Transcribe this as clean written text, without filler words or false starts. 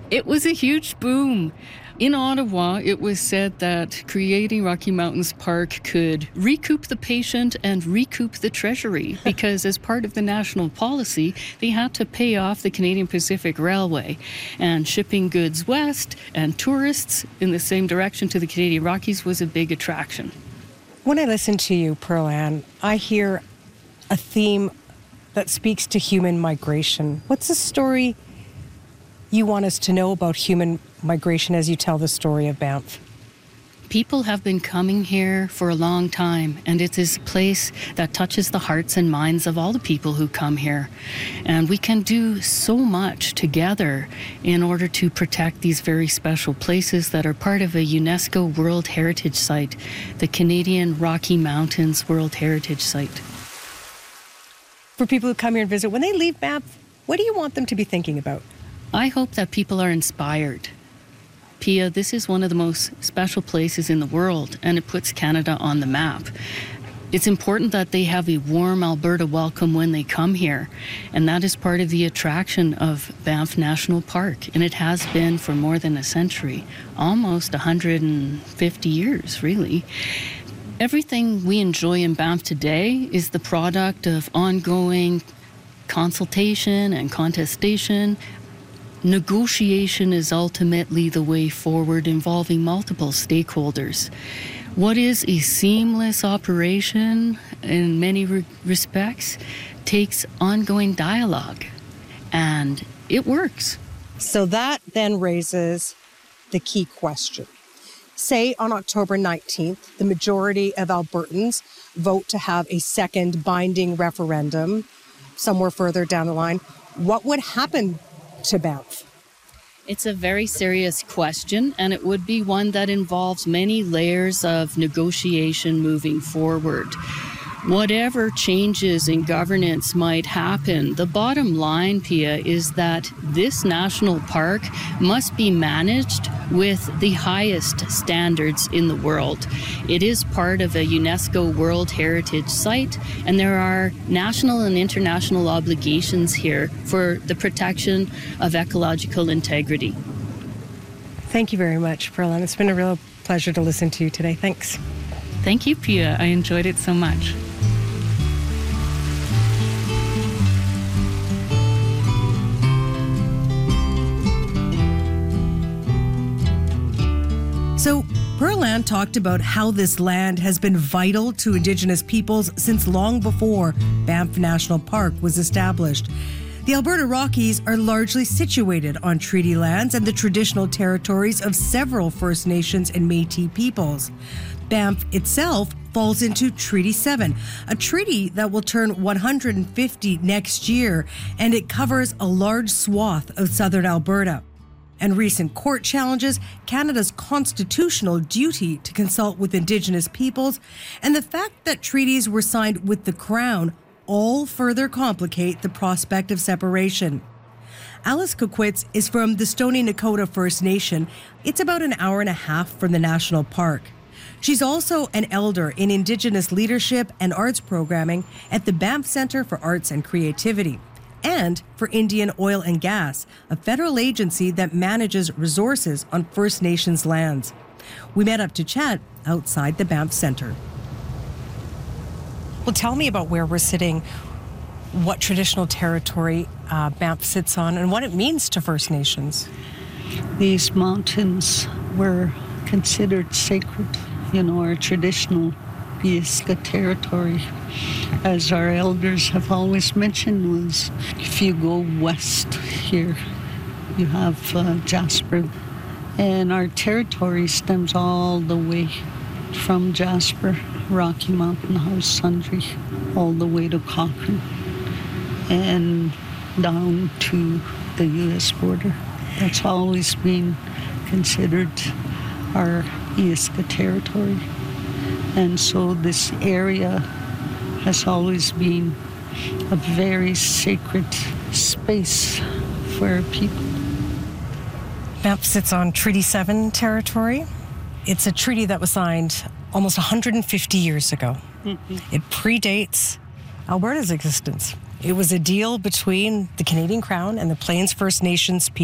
It was a huge boom. In Ottawa, it was said that creating Rocky Mountains Park could recoup the patient and recoup the treasury because as part of the national policy, they had to pay off the Canadian Pacific Railway. And shipping goods west and tourists in the same direction to the Canadian Rockies was a big attraction. When I listen to you, Pearl Ann, I hear a theme that speaks to human migration. What's the story you want us to know about human migration as you tell the story of Banff? People have been coming here for a long time, and it is a place that touches the hearts and minds of all the people who come here. And we can do so much together in order to protect these very special places that are part of a UNESCO World Heritage Site, the Canadian Rocky Mountains World Heritage Site. For people who come here and visit, when they leave Banff, what do you want them to be thinking about? I hope that people are inspired. Pia, this is one of the most special places in the world, and it puts Canada on the map. It's important that they have a warm Alberta welcome when they come here, and that is part of the attraction of Banff National Park, and it has been for more than a century, almost 150 years, really. Everything we enjoy in Banff today is the product of ongoing consultation and contestation. Negotiation is ultimately the way forward, involving multiple stakeholders. What is a seamless operation in many respects takes ongoing dialogue, and it works. So that then raises the key question. Say on October 19th, the majority of Albertans vote to have a second binding referendum somewhere further down the line. What would happen to Banff? It's a very serious question, and it would be one that involves many layers of negotiation moving forward. Whatever changes in governance might happen, the bottom line, Pia, is that this national park must be managed with the highest standards in the world. It is part of a UNESCO World Heritage Site, and there are national and international obligations here for the protection of ecological integrity. Thank you very much, Pearl Ann. It's been a real pleasure to listen to you today. Thanks. Thank you, Pia. I enjoyed it so much. So, Pearl Ann talked about how this land has been vital to Indigenous peoples since long before Banff National Park was established. The Alberta Rockies are largely situated on treaty lands and the traditional territories of several First Nations and Métis peoples. Banff itself falls into Treaty 7, a treaty that will turn 150 next year, and it covers a large swath of southern Alberta. And recent court challenges Canada's constitutional duty to consult with Indigenous peoples, and the fact that treaties were signed with the Crown all further complicate the prospect of separation. Alice Kukwitz is from the Stoney Nakoda First Nation. It's about an hour and a half from the national park. She's also an elder in Indigenous leadership and arts programming at the Banff Centre for Arts and Creativity, and for Indian Oil and Gas, a federal agency that manages resources on First Nations lands. We met up to chat outside the Banff Centre. Well, tell me about where we're sitting, what traditional territory Banff sits on, and what it means to First Nations. These mountains were considered sacred, our traditional Yiscah territory. As our elders have always mentioned, was if you go west here, you have Jasper. And our territory stems all the way from Jasper, Rocky Mountain House, Sundre, all the way to Cochrane, and down to the U.S. border. That's always been considered our Yiscah territory. And so this area has always been a very sacred space for our people. Banff sits on Treaty 7 territory. It's a treaty that was signed almost 150 years ago. It predates Alberta's existence. It was a deal between the Canadian Crown and the Plains First Nations people.